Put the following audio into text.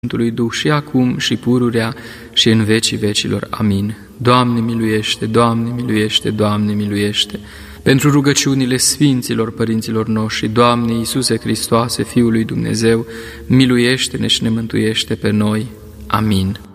Sfântului Duh și acum și pururea și în vecii vecilor. Amin. Doamne miluiește, Doamne miluiește, Doamne miluiește. Pentru rugăciunile Sfinților Părinților noștri, Doamne Iisuse Hristoase, Fiul lui Dumnezeu, miluiește-ne și ne mântuiește pe noi. Amin.